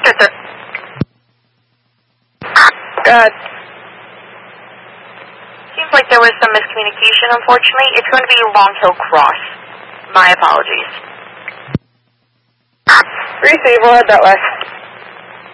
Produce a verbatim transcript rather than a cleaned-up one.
Yes, sir. God. Seems like there was some miscommunication, unfortunately. It's going to be Long Hill Cross. My apologies. Receive, we'll head that way.